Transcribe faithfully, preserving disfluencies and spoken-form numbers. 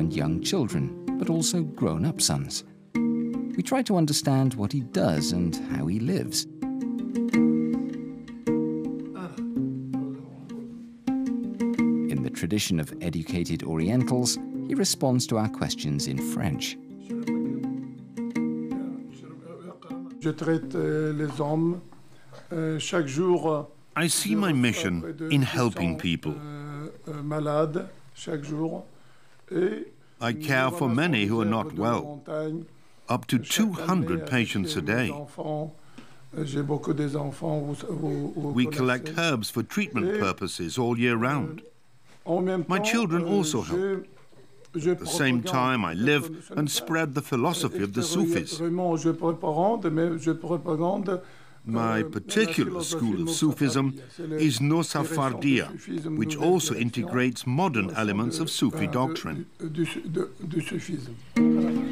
and young children, but also grown-up sons. We try to understand what he does and how he lives. In the tradition of educated Orientals, he responds to our questions in French. I see my mission in helping people. I care for many who are not well, up to two hundred patients a day. We collect herbs for treatment purposes all year round. My children also help. At the same time, I live and spread the philosophy of the Sufis. My particular school of Sufism is Nosafardiyya, which also integrates modern elements of Sufi doctrine.